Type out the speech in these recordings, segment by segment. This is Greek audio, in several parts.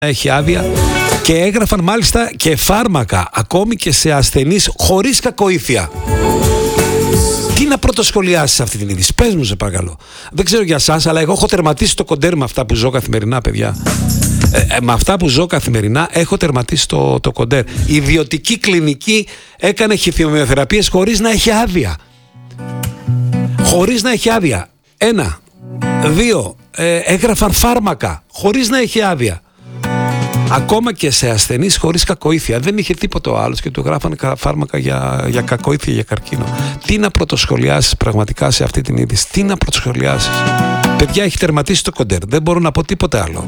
έχει άδεια και έγραφαν μάλιστα και φάρμακα ακόμη και σε ασθενείς χωρίς κακοήθεια. Τι να πρωτοσχολιάσεις αυτή την είδηση? Πες μου σε παρακαλώ. Δεν ξέρω για εσάς, αλλά εγώ έχω τερματίσει το κοντέρ με αυτά που ζω καθημερινά, παιδιά. Με αυτά που ζω καθημερινά έχω τερματίσει το κοντέρ. Η ιδιωτική κλινική έκανε χημειοθεραπείες χωρίς να έχει άδεια. Χωρίς να έχει άδεια. 1, 2, έγραφαν φάρμακα χωρίς να έχει άδεια. Ακόμα και σε ασθενείς χωρίς κακοήθεια. Δεν είχε τίποτα ο άλλος και του γράφανε φάρμακα για κακοήθεια, για καρκίνο. Τι να πρωτοσχολιάσεις πραγματικά σε αυτή την είδηση? Τι να πρωτοσχολιάσεις? Παιδιά, έχει τερματίσει το κοντέρ. Δεν μπορώ να πω τίποτε άλλο.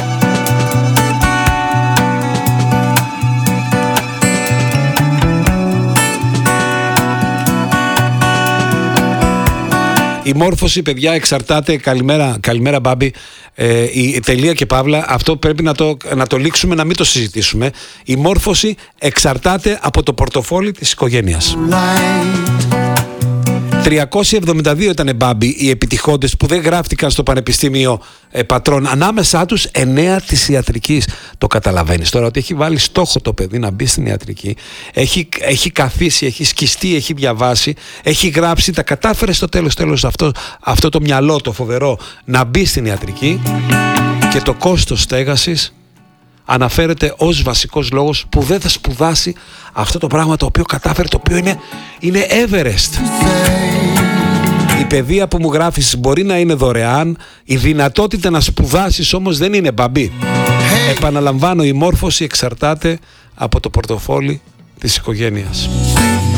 Η μόρφωση, παιδιά, εξαρτάται. Καλημέρα Μπάμπη. Η τελεία και παύλα. Αυτό πρέπει να το λήξουμε, να μην το συζητήσουμε. Η μόρφωση εξαρτάται από το πορτοφόλι της οικογένειας. 372 ήταν, Μπάμπη, οι επιτυχόντες που δεν γράφτηκαν στο Πανεπιστήμιο Πατρών. Ανάμεσά τους 9 της ιατρικής. Το καταλαβαίνεις τώρα ότι έχει βάλει στόχο το παιδί να μπει στην ιατρική? Έχει καθίσει, έχει σκιστεί, έχει διαβάσει, έχει γράψει, τα κατάφερε στο τέλος αυτό το μυαλό το φοβερό να μπει στην ιατρική, και το κόστος στέγασης αναφέρεται ως βασικός λόγος που δεν θα σπουδάσει αυτό το πράγμα το οποίο κατάφερε, το οποίο είναι Everest. Η παιδεία που μου γράφεις μπορεί να είναι δωρεάν, η δυνατότητα να σπουδάσεις όμως δεν είναι, Μπαμπή. Επαναλαμβάνω, η μόρφωση εξαρτάται από το πορτοφόλι της οικογένειας.